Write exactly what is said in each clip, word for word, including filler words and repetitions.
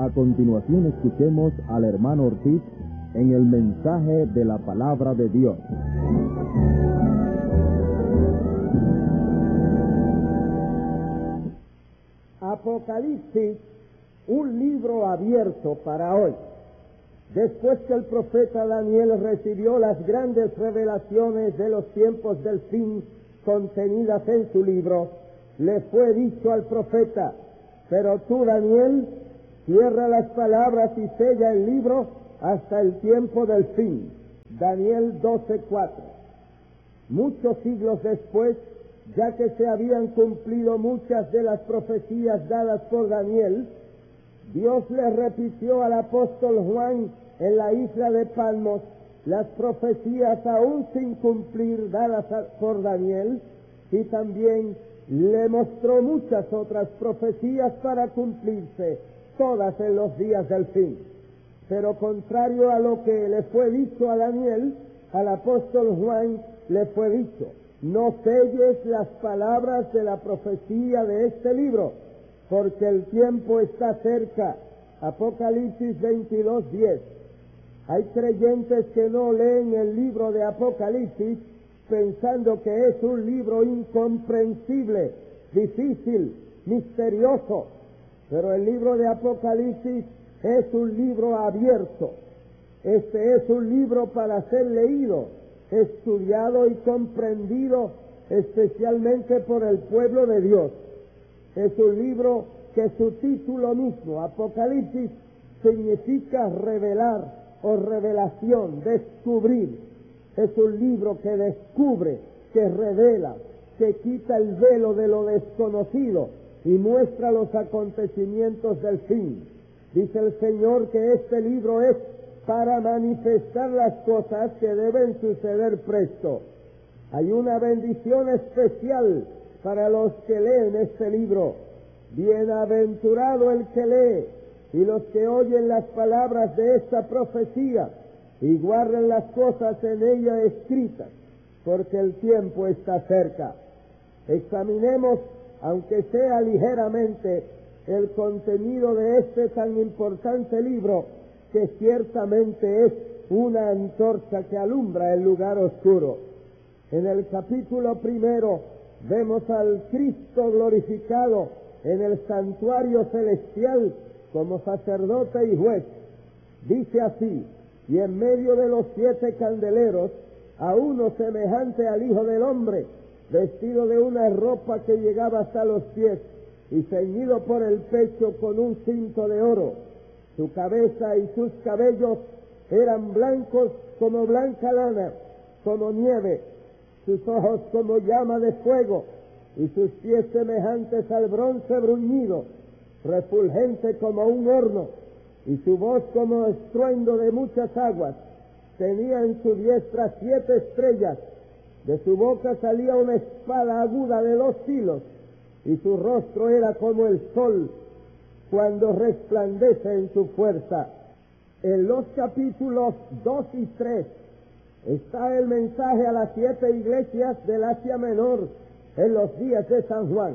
A continuación escuchemos al hermano Ortiz en el mensaje de la palabra de Dios. Apocalipsis, un libro abierto para hoy. Después que el profeta Daniel recibió las grandes revelaciones de los tiempos del fin contenidas en su libro, le fue dicho al profeta: pero tú, Daniel, cierra las palabras y sella el libro hasta el tiempo del fin. Daniel doce cuatro. Muchos siglos después, ya que se habían cumplido muchas de las profecías dadas por Daniel, Dios le repitió al apóstol Juan en la isla de Patmos las profecías aún sin cumplir dadas por Daniel, y también le mostró muchas otras profecías para cumplirse, todas en los días del fin. Pero contrario a lo que le fue dicho a Daniel, al apóstol Juan le fue dicho: no selles las palabras de la profecía de este libro, porque el tiempo está cerca. Apocalipsis veintidós diez. Hay creyentes que no leen el libro de Apocalipsis pensando que es un libro incomprensible, difícil, misterioso, pero el libro de Apocalipsis es un libro abierto. Este es un libro para ser leído, estudiado y comprendido especialmente por el pueblo de Dios. Es un libro que su título mismo, Apocalipsis, significa revelar o revelación, descubrir. Es un libro que descubre, que revela, que quita el velo de lo desconocido y muestra los acontecimientos del fin. Dice el Señor que este libro es para manifestar las cosas que deben suceder presto. Hay una bendición especial para los que leen este libro. Bienaventurado el que lee y los que oyen las palabras de esta profecía y guarden las cosas en ella escritas, porque el tiempo está cerca. Examinemos, aunque sea ligeramente, el contenido de este tan importante libro, que ciertamente es una antorcha que alumbra el lugar oscuro. En el capítulo primero vemos al Cristo glorificado en el santuario celestial como sacerdote y juez. Dice así: y en medio de los siete candeleros, a uno semejante al Hijo del Hombre, vestido de una ropa que llegaba hasta los pies y ceñido por el pecho con un cinto de oro. Su cabeza y sus cabellos eran blancos como blanca lana, como nieve, sus ojos como llama de fuego, y sus pies semejantes al bronce bruñido, refulgente como un horno, y su voz como estruendo de muchas aguas. Tenía en su diestra siete estrellas, de su boca salía una espada aguda de dos filos, y su rostro era como el sol cuando resplandece en su fuerza. En los capítulos dos y tres está el mensaje a las siete iglesias del Asia Menor en los días de San Juan: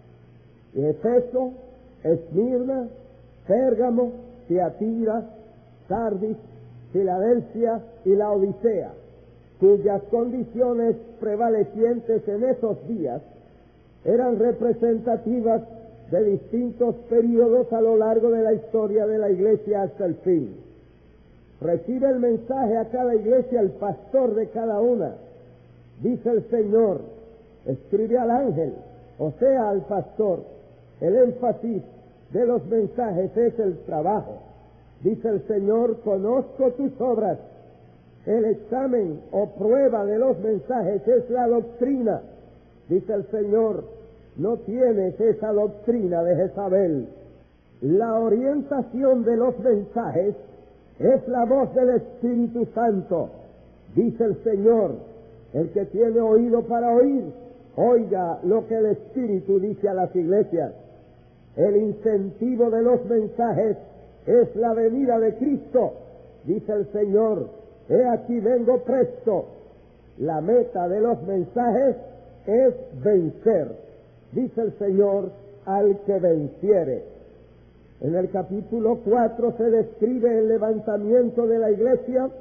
Efeso, Esmirna, Pérgamo, Tiatira, Sardis, Filadelfia y la Odisea, cuyas condiciones prevalecientes en esos días eran representativas de distintos períodos a lo largo de la historia de la iglesia hasta el fin. Recibe el mensaje a cada iglesia el pastor de cada una. Dice el Señor: escribe al ángel, o sea, al pastor. El énfasis de los mensajes es el trabajo. Dice el Señor: conozco tus obras. El examen o prueba de los mensajes es la doctrina. Dice el Señor: no tienes esa doctrina de Jezabel. La orientación de los mensajes es la voz del Espíritu Santo. Dice el Señor: el que tiene oído para oír, oiga lo que el Espíritu dice a las iglesias. El incentivo de los mensajes es la venida de Cristo. Dice el Señor: he aquí vengo presto. La meta de los mensajes es vencer. Dice el Señor: al que venciere. En el capítulo cuatro se describe el levantamiento de la iglesia,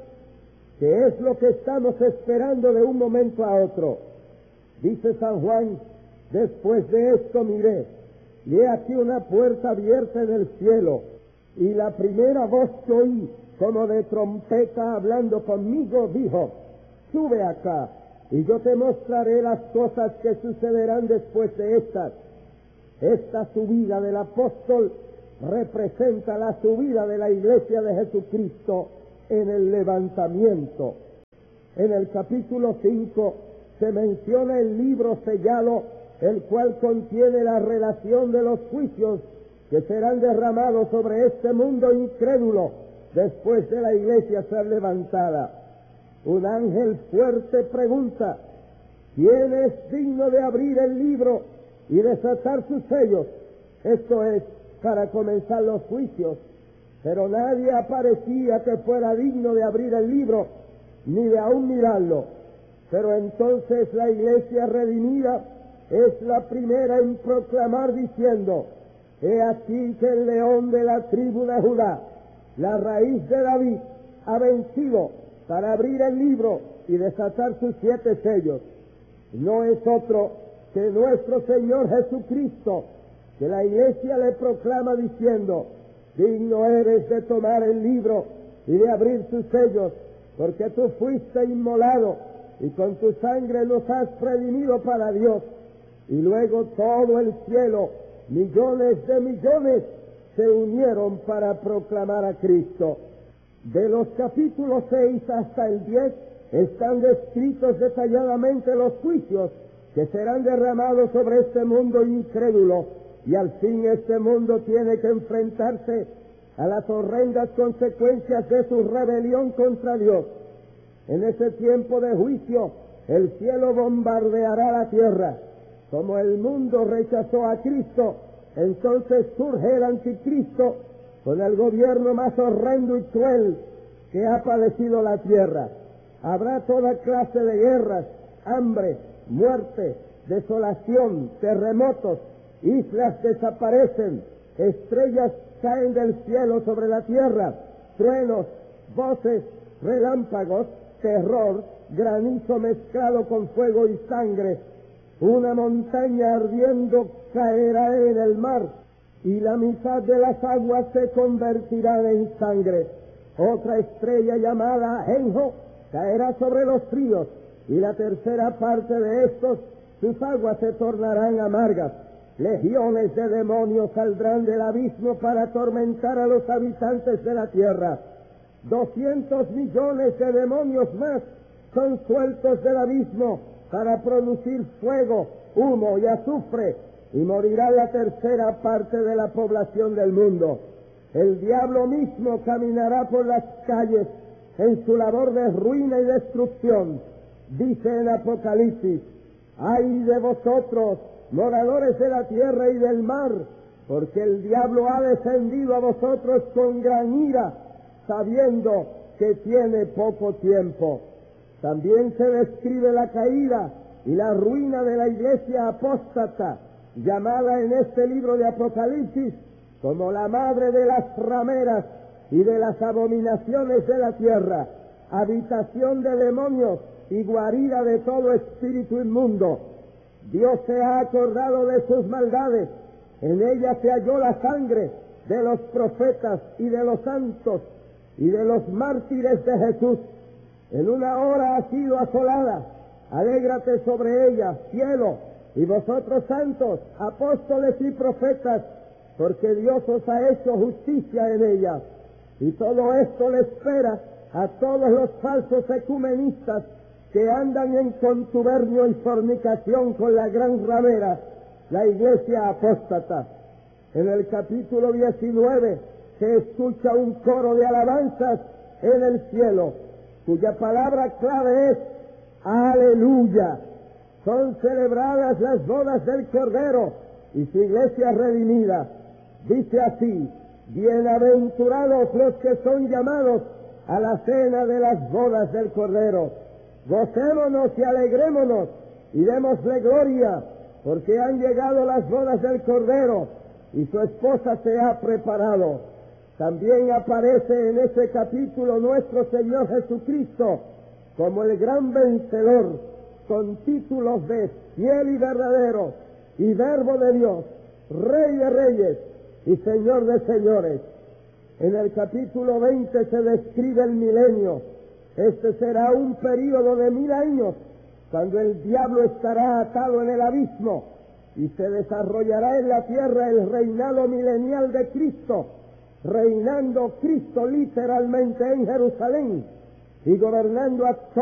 que es lo que estamos esperando de un momento a otro. Dice San Juan: después de esto miré, y he aquí una puerta abierta en el cielo, y la primera voz que oí, como de trompeta hablando conmigo, dijo: sube acá, y yo te mostraré las cosas que sucederán después de estas. Esta subida del apóstol representa la subida de la iglesia de Jesucristo en el levantamiento. En el capítulo cinco se menciona el libro sellado, el cual contiene la relación de los juicios que serán derramados sobre este mundo incrédulo después de la iglesia ser levantada. Un ángel fuerte pregunta: ¿quién es digno de abrir el libro y desatar sus sellos? Esto es, para comenzar los juicios. Pero nadie aparecía que fuera digno de abrir el libro, ni de aún mirarlo. Pero entonces la iglesia redimida es la primera en proclamar diciendo: he aquí que el león de la tribu de Judá, la raíz de David, ha vencido para abrir el libro y desatar sus siete sellos. No es otro que nuestro Señor Jesucristo, que la iglesia le proclama diciendo: digno eres de tomar el libro y de abrir sus sellos, porque tú fuiste inmolado y con tu sangre nos has redimido para Dios. Y luego todo el cielo, millones de millones, se unieron para proclamar a Cristo. De los capítulos seis hasta el diez están descritos detalladamente los juicios que serán derramados sobre este mundo incrédulo, y al fin este mundo tiene que enfrentarse a las horrendas consecuencias de su rebelión contra Dios. En ese tiempo de juicio, el cielo bombardeará la tierra. Como el mundo rechazó a Cristo, entonces surge el anticristo con el gobierno más horrendo y cruel que ha padecido la tierra. Habrá toda clase de guerras, hambre, muerte, desolación, terremotos, islas desaparecen, estrellas caen del cielo sobre la tierra, truenos, voces, relámpagos, terror, granizo mezclado con fuego y sangre. Una montaña ardiendo caerá en el mar, y la mitad de las aguas se convertirán en sangre. Otra estrella llamada Enjo caerá sobre los ríos, y la tercera parte de estos, sus aguas se tornarán amargas. Legiones de demonios saldrán del abismo para atormentar a los habitantes de la tierra. Doscientos millones de demonios más son sueltos del abismo para producir fuego, humo y azufre, y morirá la tercera parte de la población del mundo. El diablo mismo caminará por las calles en su labor de ruina y destrucción. Dice en Apocalipsis: ¡ay de vosotros, moradores de la tierra y del mar! Porque el diablo ha descendido a vosotros con gran ira, sabiendo que tiene poco tiempo. También se describe la caída y la ruina de la iglesia apóstata, llamada en este libro de Apocalipsis como la madre de las rameras y de las abominaciones de la tierra, habitación de demonios y guarida de todo espíritu inmundo. Dios se ha acordado de sus maldades, en ella se halló la sangre de los profetas y de los santos y de los mártires de Jesús. En una hora ha sido asolada, alégrate sobre ella, cielo, y vosotros santos, apóstoles y profetas, porque Dios os ha hecho justicia en ella. Y todo esto le espera a todos los falsos ecumenistas que andan en contubernio y fornicación con la gran ramera, la iglesia apóstata. En el capítulo diecinueve se escucha un coro de alabanzas en el cielo, cuya palabra clave es ¡aleluya! Son celebradas las bodas del Cordero y su iglesia redimida. Dice así: bienaventurados los que son llamados a la cena de las bodas del Cordero. Gocémonos y alegrémonos y démosle gloria, porque han llegado las bodas del Cordero y su esposa se ha preparado. También aparece en ese capítulo nuestro Señor Jesucristo como el gran vencedor, con títulos de fiel y verdadero, y Verbo de Dios, Rey de reyes y Señor de señores. En el capítulo veinte se describe el milenio. Este será un período de mil años, cuando el diablo estará atado en el abismo y se desarrollará en la tierra el reinado milenial de Cristo, reinando Cristo literalmente en Jerusalén y gobernando a